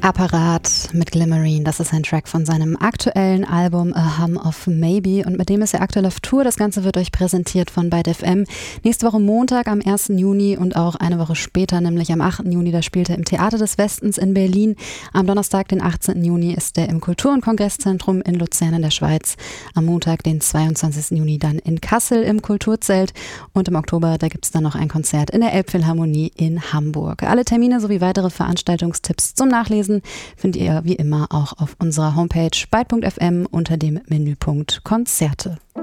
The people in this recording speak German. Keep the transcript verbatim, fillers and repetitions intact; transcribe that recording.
Apparat mit Glimmerine, das ist ein Track von seinem aktuellen Album A Hum of Maybe und mit dem ist er aktuell auf Tour. Das Ganze wird euch präsentiert von Byte F M. Nächste Woche Montag am ersten Juni und auch eine Woche später, nämlich am achten Juni, da spielt er im Theater des Westens in Berlin. Am Donnerstag, den achtzehnten Juni, ist er im Kultur- und Kongresszentrum in Luzern in der Schweiz. Am Montag, den zweiundzwanzigsten Juni, dann in Kassel im Kulturzelt und im Oktober, da gibt es dann noch ein Konzert in der Elbphilharmonie in Hamburg. Alle Termine sowie weitere Veranstaltungstipps zum Nachlesen findet ihr wie immer auch auf unserer Homepage byte punkt f m unter dem Menüpunkt Konzerte.